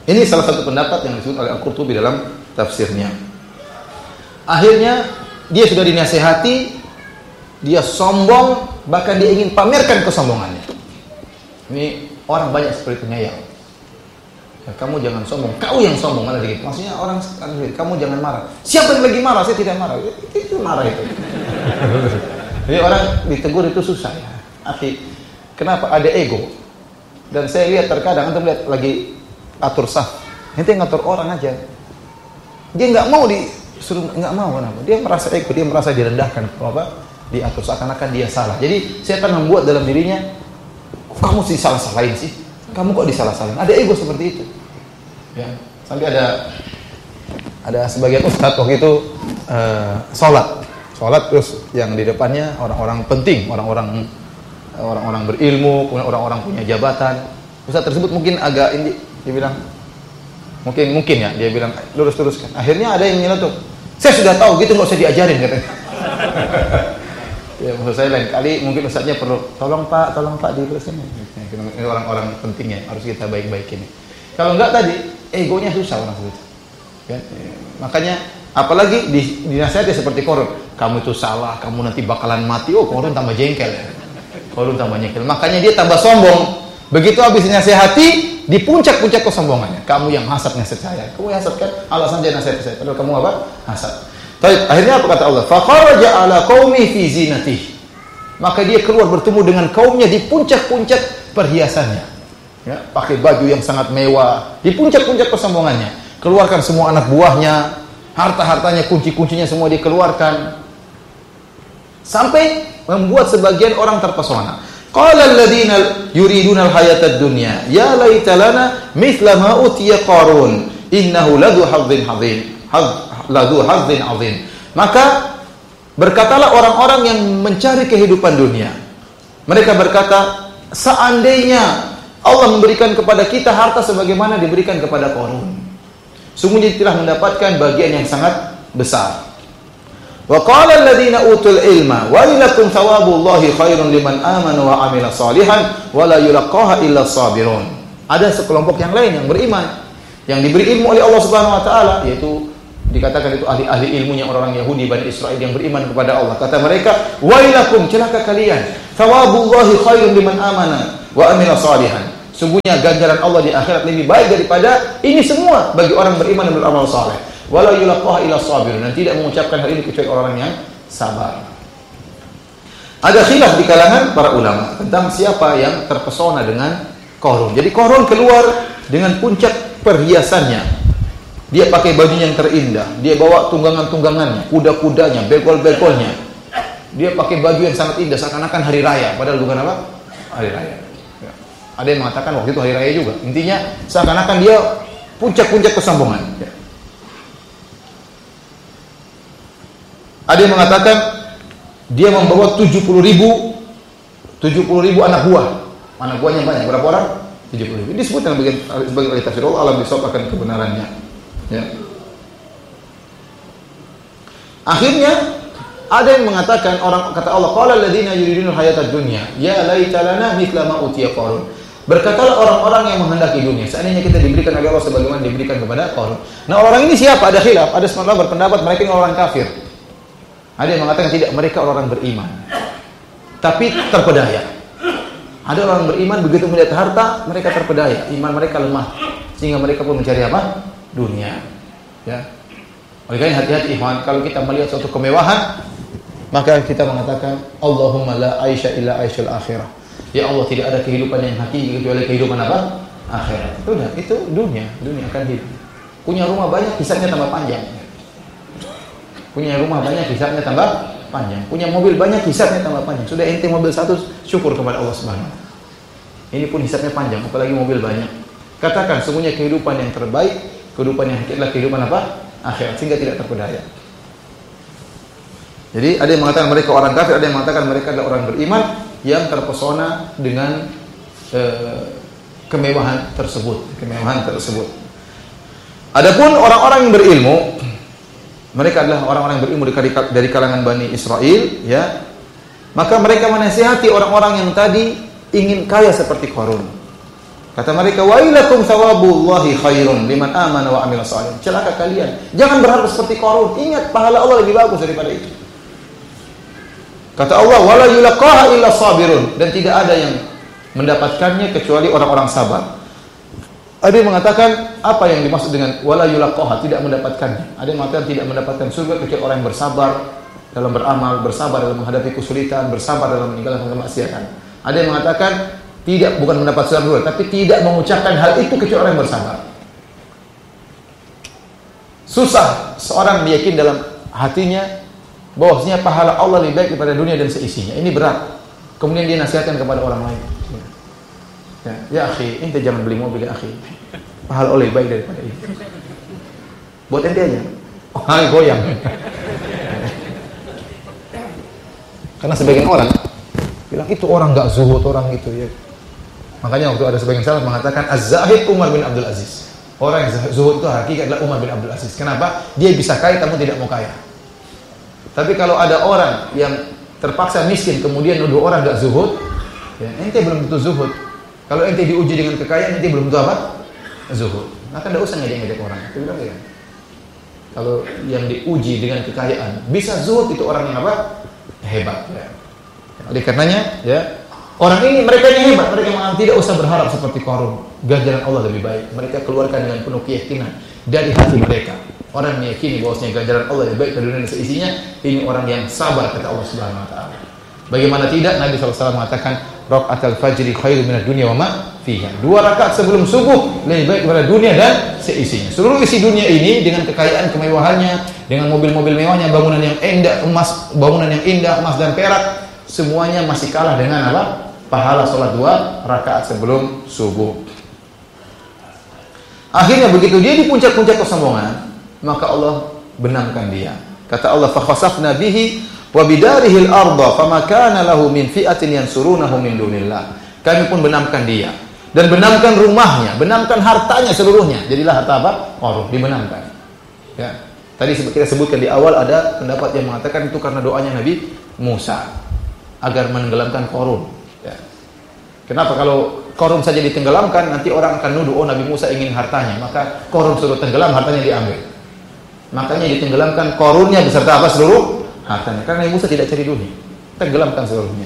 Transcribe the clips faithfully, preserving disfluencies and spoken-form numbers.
Ini salah satu pendapat yang disebut oleh Al-Qurtubi dalam tafsirnya. Akhirnya dia sudah dinasihati, dia sombong, bahkan dia ingin pamerkan kesombongannya. Ini orang banyak seperti penyayang. Ya, kamu jangan sombong, kau yang sombong malah dikit. Maksudnya orang, kamu jangan marah. Siapa yang lagi marah? Saya tidak marah. Itu marah itu. Jadi orang ditegur itu susah ya. Akhi, kenapa ada ego? Dan saya lihat terkadang, antum lihat lagi atur saf, nanti ngatur orang aja. Dia nggak mau disuruh, nggak mau kenapa? Dia merasa ego, dia merasa direndahkan, apa? Diatur seakan-akan dia salah. Jadi setan membuat dalam dirinya, kamu sih salah-salahin sih, kamu kok disalah-salahin? Ada ego seperti itu. Ya, sampai ada ada sebagian ustadz waktu itu uh, sholat, sholat terus yang di depannya orang-orang penting, orang-orang orang-orang berilmu, orang-orang punya jabatan. Ustadz tersebut mungkin agak ini, dia bilang, mungkin mungkin ya, dia bilang lurus-luruskan. Akhirnya ada yang nyeletuk, saya sudah tahu gitu, nggak usah diajarin katanya. Ya maksud saya lain kali mungkin ustadznya perlu, tolong pak, tolong pak dilurusin. Ini orang-orang pentingnya harus kita baik-baikin. Kalau enggak tadi egonya susah orang seperti itu. Ya, makanya apalagi di dinasihati seperti Qarun, kamu itu salah, kamu nanti bakalan mati. Oh, Qarun tambah jengkel ya. Qarun tambah jengkel. Makanya dia tambah sombong. Begitu habis dinasihati, di puncak-puncak kesombongannya. Kamu yang hasad nasihat saya. Kamu yang hasad kan? Alasan dia nasihat saya. Padahal kamu apa? Hasad. Baik, akhirnya apa kata Allah? Fakharaja ala qaumi fi zinatihi. Maka dia keluar bertemu dengan kaumnya di puncak-puncak perhiasannya. Ya, pakai baju yang sangat mewah, di puncak-puncak kesombongannya. Keluarkan semua anak buahnya, harta-hartanya, kunci-kuncinya semua dikeluarkan. Sampai membuat sebagian orang terpesona. Qala alladziina yuriduna al-hayata ad-dunya, ya laita lana mithla ma utiya Qarun, innahu ladzu hazzin hadzim. Ladzu hazzin azim. Maka berkatalah orang-orang yang mencari kehidupan dunia. Mereka berkata, seandainya Allah memberikan kepada kita harta sebagaimana diberikan kepada Qarun, sungguhnya telah mendapatkan bagian yang sangat besar. Wa qala alladziina utul ilma wailakum thawabullahi khairun liman amana wa amila shalihan wa la yulaqaha illa sabirun. Ada sekelompok yang lain yang beriman, yang diberi ilmu oleh Allah Subhanahu wa taala, yaitu dikatakan itu ahli-ahli ilmunya orang-orang Yahudi Bani Israel yang beriman kepada Allah. Kata mereka, wailakum, celaka kalian, thawabullahi khairun liman amana wa amila shalihan. Sungguhnya ganjaran Allah di akhirat lebih baik daripada ini semua bagi orang beriman dan beramal saleh. Wala yulaqaha illa sabirun, dan tidak mengucapkan hal ini kecuali orang yang sabar. Ada khilaf di kalangan para ulama tentang siapa yang terpesona dengan Qarun. Jadi Qarun keluar dengan puncak perhiasannya. Dia pakai baju yang terindah, dia bawa tunggangan-tunggangannya, kuda-kudanya, begol-begolnya. Dia pakai baju yang sangat indah seakan-akan hari raya, padahal bukan apa? Hari raya. Ya. Ada yang mengatakan waktu itu hari raya juga. Intinya seakan-akan dia puncak-puncak kesombongan. Ya. Ada yang mengatakan dia membawa tujuh puluh ribu tujuh puluh ribu anak buah. Anak buahnya banyak. Berapa orang? tujuh puluh ribu. Disebut dalam bagian sebagai oleh tafsir Allah, alam bisawab akan kebenarannya. Ya. Akhirnya ada yang mengatakan, orang kata Allah, qala alladziina yuriduna al-hayata ad-dunya, ya laita lana mithla ma utiya Qarun. Berkatalah orang-orang yang menghendaki dunia, seandainya kita diberikan oleh Allah sebagaimana diberikan kepada Qarun. Nah, orang ini siapa? Ada khilaf. Ada sebagian berpendapat mereka ini orang kafir. Ada yang mengatakan tidak, mereka orang beriman, tapi terpedaya. Ada orang beriman, begitu melihat harta, mereka terpedaya, iman mereka lemah, sehingga mereka pun mencari apa? Dunia. Ya. Oleh karena hati-hati ikhwan, kalau kita melihat suatu kemewahan, maka kita mengatakan, Allahumma la aisha illa aishul akhirah. Ya Allah, tidak ada kehidupan yang hakiki kecuali kehidupan apa? Akhirat. Itu dah, itu dunia, dunia akan hidup. Punya rumah banyak, hisabnya tambah panjang. Punya rumah banyak, hisabnya tambah panjang. Punya mobil banyak, hisabnya tambah panjang. Sudah ente mobil satu, syukur kepada Allah Subhanahu wa taala. Ini pun hisabnya panjang, apalagi mobil banyak. Katakan, sungguhnya kehidupan yang terbaik, kehidupan yang adalah kehidupan apa? Akhirat, sehingga tidak terpedaya. Jadi ada yang mengatakan mereka orang kafir, ada yang mengatakan mereka adalah orang beriman yang terpesona dengan eh, kemewahan tersebut, kemewahan tersebut. Adapun orang-orang yang berilmu, mereka adalah orang-orang yang berilmu dari kalangan Bani Israel, ya. Maka mereka menasihati orang-orang yang tadi ingin kaya seperti Qarun. Kata mereka, "Wailakum thawabullahi khairun liman amana wa amila shalih." Celaka kalian. Jangan berharap seperti Qarun. Ingat pahala Allah lebih bagus daripada itu. Kata Allah, "Wala yulaqaha illa sabirun." Dan tidak ada yang mendapatkannya kecuali orang-orang sabar. Ada yang mengatakan apa yang dimaksud dengan wala yulaqaha, tidak mendapatkannya. Ada yang mengatakan tidak mendapatkan surga kecuali orang yang bersabar dalam beramal, bersabar dalam menghadapi kesulitan, bersabar dalam meninggalkan kemaksiatan. Ada yang mengatakan tidak, bukan mendapat surga, tapi tidak mengucapkan hal itu kecuali orang yang bersabar. Susah seorang meyakini dalam hatinya bahwasanya pahala Allah lebih baik daripada dunia dan seisinya. Ini berat. Kemudian dia nasihatkan kepada orang lain. Ya, ya akhi, ente jangan beli mobil ya akhi. Pahala Allah lebih baik daripada ini. Buat ente aja. Oh, hai goyang. Karena sebagian orang bilang itu orang enggak zuhud, orang itu ya. Makanya waktu ada sebagian salaf mengatakan az-zahid Umar bin Abdul Aziz. Orang yang zuhud itu hakikat adalah Umar bin Abdul Aziz. Kenapa? Dia bisa kaya kamu tidak mau kaya. Tapi kalau ada orang yang terpaksa miskin kemudian nuduh orang enggak zuhud, ya ente belum tentu zuhud. Kalau ente diuji dengan kekayaan, ente belum tentu apa? Zuhud. Maka enggak usah ngejek-ngejek orang. Itu bilang ya. Kalau yang diuji dengan kekayaan, bisa zuhud itu orang yang apa? Hebat ya. Oleh karenanya ya, orang ini mereka yang hebat, mereka memang tidak usah berharap seperti Qarun. Ganjaran Allah lebih baik. Mereka keluarkan dengan penuh keyakinan dari hati mereka. Orang meyakini bahwasanya ganjaran Allah lebih baik dari dunia dan seisinya. Ini orang yang sabar kata Allah Subhanahu wa taala. Bagaimana tidak Nabi shallallahu alaihi wasallam mengatakan rakaatul fajri khairu minad dunya wa ma fiha. Dua rakaat sebelum subuh lebih baik daripada dunia dan seisinya. Seluruh isi dunia ini dengan kekayaan kemewahannya, dengan mobil-mobil mewahnya, bangunan yang indah, emas, bangunan yang indah, emas dan perak, semuanya masih kalah dengan apa? Pahala salat dua rakaat sebelum subuh. Akhirnya begitu dia di puncak-puncak kesombongan, maka Allah benamkan dia. Kata Allah, "Fa khasafna bihi wa bidarihi al-ardha fama kana lahu min fi'atin yansurunahu min dunillah." Kami pun benamkan dia dan benamkan rumahnya, benamkan hartanya seluruhnya. Jadilah harta apa? Qarun, dibenamkan. Ya. Tadi kita sebutkan di awal ada pendapat yang mengatakan itu karena doanya Nabi Musa agar menenggelamkan Qarun. Ya. Kenapa kalau Qarun saja ditenggelamkan, nanti orang akan nuduh, oh Nabi Musa ingin hartanya, maka Qarun suruh tenggelam, hartanya diambil. Makanya ditenggelamkan Qarunnya beserta apa seluruh hartanya. Karena Nabi Musa tidak cari dunia, tenggelamkan seluruhnya.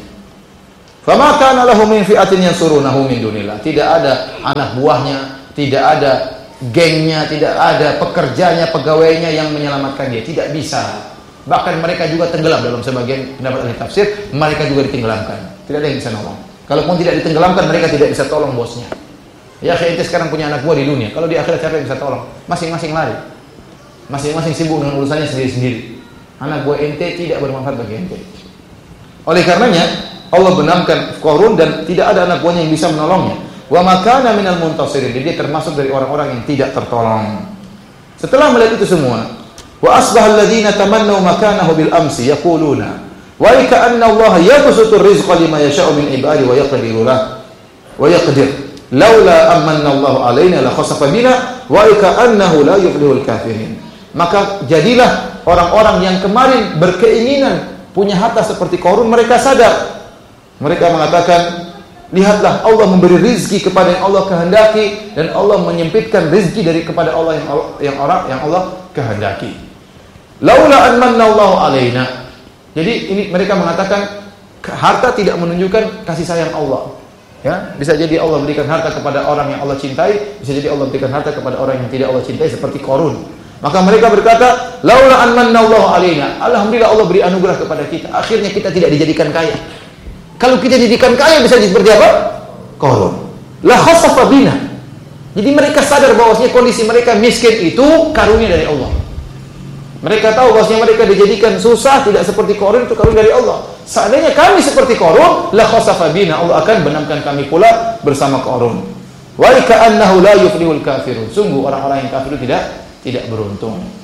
Fama kana lahu min fi'atin yansurunahu min dunillah. Tidak ada anak buahnya, tidak ada gengnya, tidak ada pekerjanya, pegawainya yang menyelamatkan dia, tidak bisa. Bahkan mereka juga tenggelam dalam sebagian pendapat ahli tafsir, mereka juga ditenggelamkan. Tidak ada yang bisa nolong. Kalaupun tidak ditenggelamkan, mereka tidak bisa tolong bosnya. Ya, kayak ente sekarang punya anak buah di dunia. Kalau di akhirat siapa yang bisa tolong? Masing-masing lari. Masing-masing sibuk dengan urusannya sendiri-sendiri. Anak buah ente tidak bermanfaat bagi ente. Oleh karenanya, Allah benamkan Qarun dan tidak ada anak buahnya yang bisa menolongnya. Wa makana minal muntasirin. Dia termasuk dari orang-orang yang tidak tertolong. Setelah melihat itu semua, wa asbahal ladzina tamannaw makanahu bil amsi yaquluna wa ka'anna Allah yabsutu rizqa liman yasha'u min ibadi wa yaqdiru lahu wa yaqdir laula amanna Allah alaina la khasafa bina wa ka'annahu la yuflihul kafirin. Maka jadilah orang-orang yang kemarin berkeinginan punya harta seperti Qarun, mereka sadar. Mereka mengatakan, lihatlah Allah memberi rizki kepada yang Allah kehendaki dan Allah menyempitkan rizki dari kepada Allah yang Allah, yang orang yang Allah kehendaki. Laula an manna Allahu alaina. Jadi ini mereka mengatakan harta tidak menunjukkan kasih sayang Allah. Ya, bisa jadi Allah berikan harta kepada orang yang Allah cintai, bisa jadi Allah berikan harta kepada orang yang tidak Allah cintai seperti Qarun. Maka mereka berkata, laula an manna Allahu alaina. Alhamdulillah Allah beri anugerah kepada kita. Akhirnya kita tidak dijadikan kaya. Kalau kita dijadikan kaya bisa seperti apa? Qarun. La khasafa bina. Jadi mereka sadar bahwasanya kondisi mereka miskin itu karunia dari Allah. Mereka tahu bahwasanya mereka dijadikan susah tidak seperti Qarun, itu karunia dari Allah. Seandainya kami seperti Qarun, la khasafa bina, Allah akan benamkan kami pula bersama Qarun. Wa ka'annahu la yuflihul kafirun. Sungguh orang-orang yang kafir itu tidak tidak beruntung.